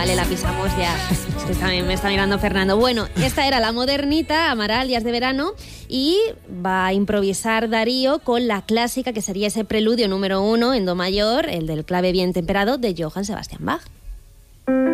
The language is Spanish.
vale, la pisamos ya. Es que también me está mirando Fernando. Bueno, esta era la modernita, Amaral, Días de Verano, y va a improvisar Darío con la clásica, que sería ese preludio número 1 en do mayor, el del clave bien temperado de Johann Sebastian Bach.